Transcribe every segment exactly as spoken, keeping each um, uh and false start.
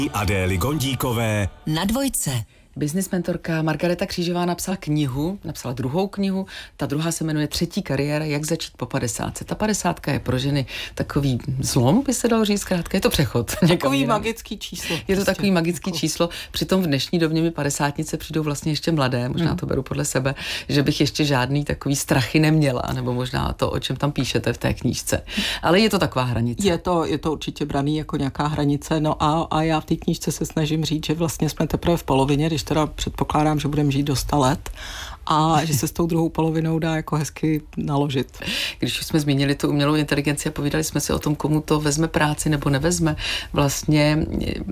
Adély Gondíkové na Dvojce. Business mentorka Margareta Křížová napsala knihu, napsala druhou knihu, ta druhá se jmenuje Třetí kariéra, jak začít po padesátce. Ta padesátka je pro ženy takový zlom, by se dalo říct zkrátka, je to přechod. Takový magický číslo. Je to prostě takový magický číslo, přitom v dnešní době mi padesátnice přijdou vlastně ještě mladé, možná hmm. to beru podle sebe, že bych ještě žádný takový strachy neměla, nebo možná to, o čem tam píšete v té knížce. Ale je to taková hranice. Je to, je to určitě braný jako nějaká hranice, no a, a já v té knížce se snažím říct, že vlastně jsme teprve v polovině, když teda předpokládám, že budeme žít do sta let a že se s tou druhou polovinou dá jako hezky naložit. Když už jsme zmínili tu umělou inteligenci a povídali jsme si o tom, komu to vezme práci nebo nevezme, vlastně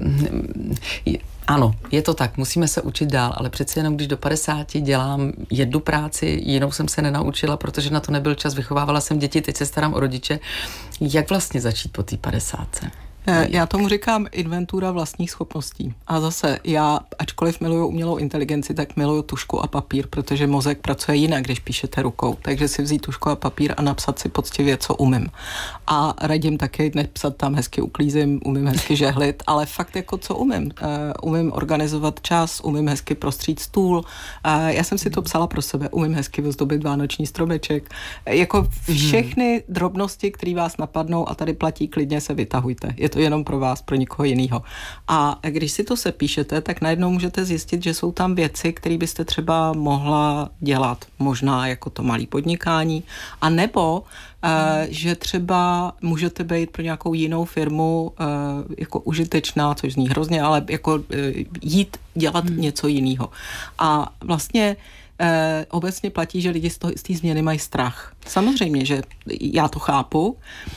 ano, je to tak, musíme se učit dál, ale přece jenom, když do padesáti dělám jednu práci, jinou jsem se nenaučila, protože na to nebyl čas, vychovávala jsem děti, teď se starám o rodiče. Jak vlastně začít po té padesátce? Já tomu říkám inventura vlastních schopností. A zase já, ačkoliv miluju umělou inteligenci, tak miluju tužku a papír, protože mozek pracuje jinak, když píšete rukou. Takže si vzít tužku a papír a napsat si poctivě, co umím. A radím taky nepsat tam hezky uklízím, umím hezky žehlit, ale fakt jako co umím. Uh, umím organizovat čas, umím hezky prostřít stůl. Uh, já jsem si to psala pro sebe. Umím hezky vyzdobit vánoční stromeček. Uh, jako všechny drobnosti, které vás napadnou a tady platí, klidně se vytahujte. Je to jenom pro vás, pro nikoho jiného. A když si to sepíšete, tak najednou můžete zjistit, že jsou tam věci, které byste třeba mohla dělat. Možná jako to malé podnikání. A nebo, uh, že třeba můžete být pro nějakou jinou firmu uh, jako užitečná, což zní hrozně, ale jako uh, jít dělat hmm. něco jiného. A vlastně uh, obecně platí, že lidi z té změny mají strach. Samozřejmě, že já to chápu,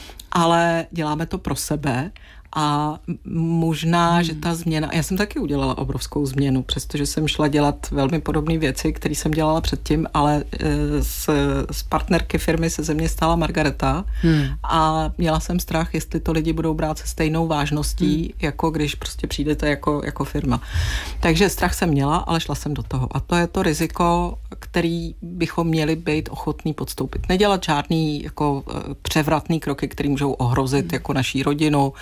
ale děláme to pro sebe a možná, hmm. že ta změna, já jsem taky udělala obrovskou změnu, přestože jsem šla dělat velmi podobné věci, které jsem dělala předtím, ale z, z partnerky firmy se ze mě stala Margareta hmm. a měla jsem strach, jestli to lidi budou brát se stejnou vážností, hmm. jako když prostě přijdete jako, jako firma. Takže strach jsem měla, ale šla jsem do toho. A to je to riziko, který bychom měli být ochotní podstoupit. Nedělat žádný jako převratný kroky, které můžou ohrozit hmm. jako naší rodinu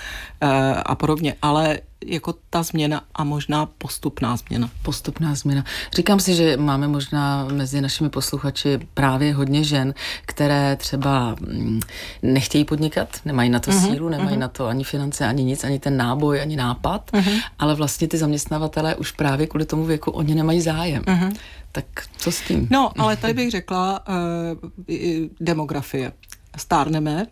a podobně, ale jako ta změna a možná postupná změna. Postupná změna. Říkám si, že máme možná mezi našimi posluchači právě hodně žen, které třeba nechtějí podnikat, nemají na to uh-huh, sílu, nemají uh-huh. na to ani finance, ani nic, ani ten náboj, ani nápad, uh-huh. ale vlastně ty zaměstnavatelé už právě kvůli tomu věku oni nemají zájem. Uh-huh. Tak co s tím? No, ale tady bych řekla uh, demografie. Stárneme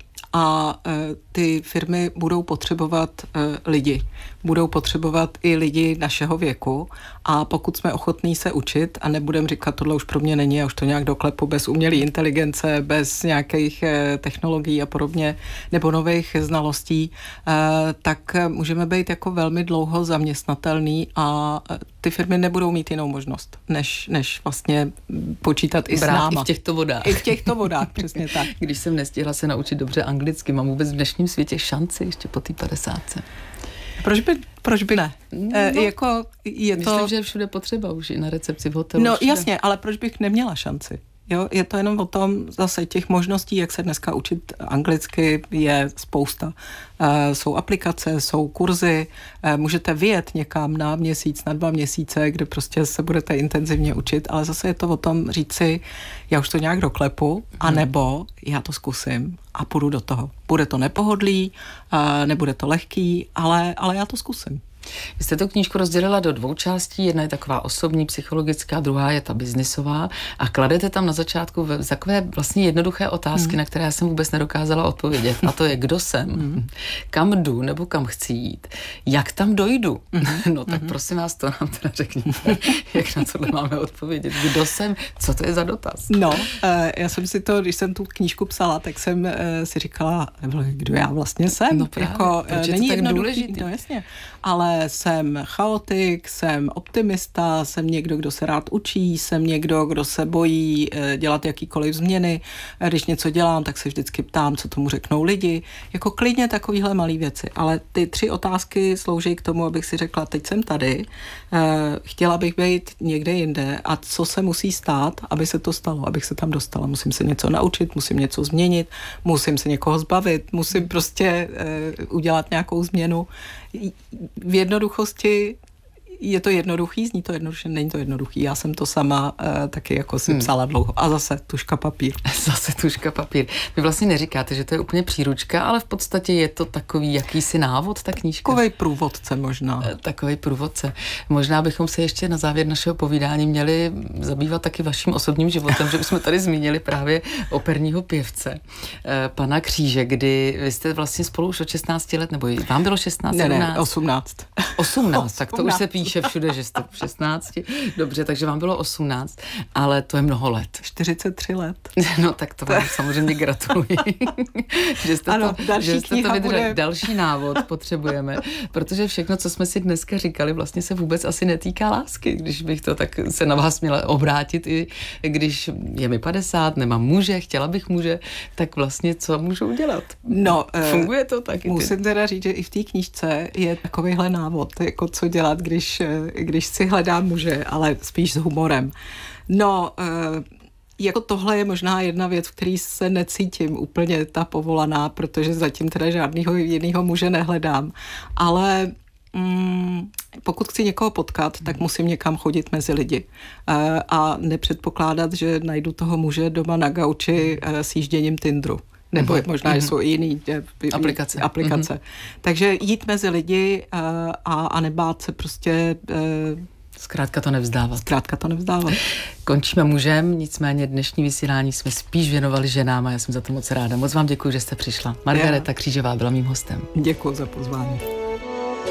a e, ty firmy budou potřebovat e, lidi. Budou potřebovat i lidi našeho věku a pokud jsme ochotní se učit a nebudeme říkat, tohle už pro mě není, já už to nějak doklepu bez umělé inteligence, bez nějakých e, technologií a podobně, nebo nových znalostí, e, tak můžeme být jako velmi dlouho zaměstnatelný a e, ty firmy nebudou mít jinou možnost, než, než vlastně počítat i Brát s náma. I v těchto vodách. I v těchto vodách, přesně tak. Když jsem nestihla se naučit dobře anglicky, mám vůbec v dnešním světě šanci ještě po té padesátce? Proč by, proč by ne? No, e, jako je myslím, to... že je všude potřeba už i na recepci v hotelu. No všude. Jasně, ale proč bych neměla šanci? Jo, je to jenom o tom, zase těch možností, jak se dneska učit anglicky, je spousta. E, jsou aplikace, jsou kurzy, e, můžete vyjet někam na měsíc, na dva měsíce, kde prostě se budete intenzivně učit, ale zase je to o tom říct si, já už to nějak doklepu, anebo já to zkusím a půjdu do toho. Bude to nepohodlý, e, nebude to lehký, ale, ale já to zkusím. Vy jste tu knížku rozdělila do dvou částí, jedna je taková osobní, psychologická, druhá je ta biznisová a kladete tam na začátku takové vlastně jednoduché otázky, mm. na které já jsem vůbec nedokázala odpovědět. A to je, kdo jsem, mm. kam jdu nebo kam chci jít, jak tam dojdu. Mm. No tak mm. prosím vás, to nám teda řekněte, jak na tohle máme odpovědět. Kdo jsem, co to je za dotaz? No, já jsem si to, když jsem tu knížku psala, tak jsem si říkala, kdo já vlastně jsem. No právě, jako, proč je není to tak jednoduchý, důležitý? No jasně, ale jsem chaotik, jsem optimista, jsem někdo, kdo se rád učí, jsem někdo, kdo se bojí dělat jakýkoliv změny. Když něco dělám, tak se vždycky ptám, co tomu řeknou lidi. Jako klidně takovýhle malý věci. Ale ty tři otázky slouží k tomu, abych si řekla, teď jsem tady, chtěla bych být někde jinde a co se musí stát, aby se to stalo, abych se tam dostala. Musím se něco naučit, musím něco změnit, musím se někoho zbavit, musím prostě udělat nějakou změnu. V jednoduchosti je to jednoduchý, zní to jednoduše, není to jednoduchý. Já jsem to sama uh, taky jako si hmm. psala dlouho. A zase tužka papír. Zase tužka papír. Vy vlastně neříkáte, že to je úplně příručka, ale v podstatě je to takový jakýsi návod, ta knížka. Takovej průvodce možná. Takovej průvodce. Možná bychom se ještě na závěr našeho povídání měli zabývat taky vaším osobním životem, že bychom tady zmínili právě operního pěvce, pana Kříže, kdy vy jste vlastně spolu už od šestnácti let, nebo vám bylo šestnáct? Ne, ne, osmnáct. osmnáct, tak to už se píše všude, že jste v šestnácti. Dobře, takže vám bylo osmnáct, ale to je mnoho let. čtyřicet tři let. No tak to vám samozřejmě gratuluji. že jste ano, to, další že jste to vydrželi. Bude... Další návod potřebujeme, protože všechno, co jsme si dneska říkali, vlastně se vůbec asi netýká lásky, když bych to tak se na vás měla obrátit, i když je mi padesát, nemám muže, chtěla bych muže, tak vlastně co můžu udělat? No, funguje to taky? Musím teda říct, že i v té knížce je takovýhle návod, jako co dělat, když, když si hledám muže, ale spíš s humorem. No, jako tohle je možná jedna věc, v který se necítím úplně ta povolaná, protože zatím teda žádného jiného muže nehledám. Ale mm, pokud chci někoho potkat, tak musím někam chodit mezi lidi. A nepředpokládat, že najdu toho muže doma na gauči s jížděním Tinderu. Nebo mm-hmm. možná, že jsou i jiný aplikace. aplikace. Mm-hmm. Takže jít mezi lidi a, a nebát se prostě... Zkrátka to nevzdávat. Zkrátka to nevzdávat. Končíme mužem, nicméně dnešní vysílání jsme spíš věnovali ženám a já jsem za to moc ráda. Moc vám děkuji, že jste přišla. Margareta Křížová byla mým hostem. Děkuji za pozvání.